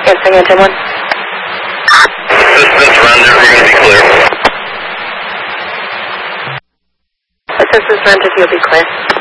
Answering Anthem 1. Assistance rendered, we're going to be clear. Assistance rendered, you'll be clear.